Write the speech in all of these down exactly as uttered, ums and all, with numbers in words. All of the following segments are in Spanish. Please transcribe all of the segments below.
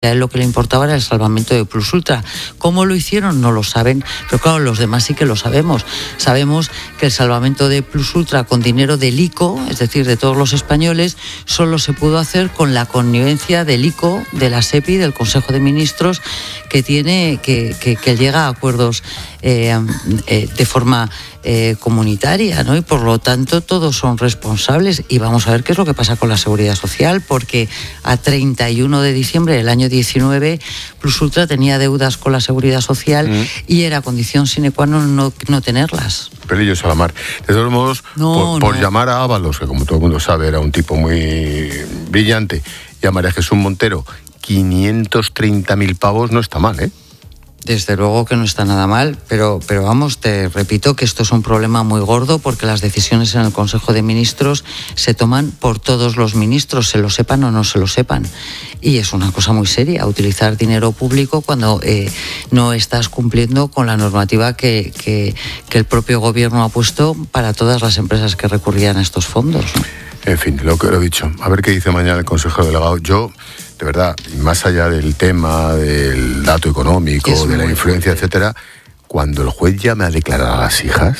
A él lo que le importaba era el salvamento de Plus Ultra. ¿Cómo lo hicieron? No lo saben, pero claro, los demás sí que lo sabemos. Sabemos que el salvamento de Plus Ultra con dinero del I C O, es decir, de todos los españoles, solo se pudo hacer con la connivencia del I C O, de la SEPI, del Consejo de Ministros, que tiene que, que, que llega a acuerdos eh, eh, de forma eh, comunitaria, ¿no? Y por lo tanto todos son responsables. Y vamos a ver qué es lo que pasa con la Seguridad Social, porque a treinta y uno de diciembre del año diecinueve, Plus Ultra tenía deudas con la Seguridad Social mm. y era condición sine qua non no, no tenerlas. Pelillos a la mar. De todos modos, no, por, no. por llamar a Ábalos, que como todo el mundo sabe era un tipo muy brillante, y a María Jesús Montero, quinientos treinta mil pavos no está mal, ¿eh? Desde luego que no está nada mal, pero, pero vamos, te repito que esto es un problema muy gordo porque las decisiones en el Consejo de Ministros se toman por todos los ministros, se lo sepan o no se lo sepan. Y es una cosa muy seria, utilizar dinero público cuando eh, no estás cumpliendo con la normativa que, que, que el propio gobierno ha puesto para todas las empresas que recurrían a estos fondos, ¿no? En fin, lo que lo he dicho. A ver qué dice mañana el Consejo Delegado. Yo, de verdad, más allá del tema del dato económico, de la influencia, etcétera, cuando el juez llame a declarar a las hijas,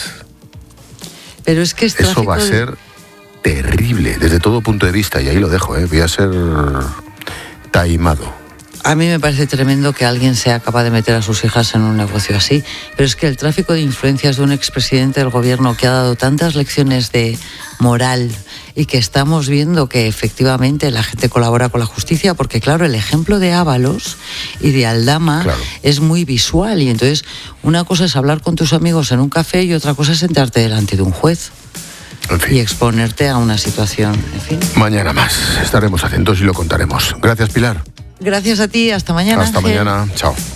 pero es que es eso va a ser terrible desde todo punto de vista, y ahí lo dejo, ¿eh? Voy a ser taimado. A mí me parece tremendo que alguien sea capaz de meter a sus hijas en un negocio así, pero es que el tráfico de influencias de un expresidente del gobierno que ha dado tantas lecciones de moral y que estamos viendo que efectivamente la gente colabora con la justicia, porque claro, el ejemplo de Ábalos y de Aldama claro. es muy visual, y entonces una cosa es hablar con tus amigos en un café y otra cosa es sentarte delante de un juez. En fin. Y exponerte a una situación, en fin. Mañana más, estaremos atentos y lo contaremos. Gracias, Pilar. Gracias a ti, hasta mañana. Hasta Ángel. mañana, chao.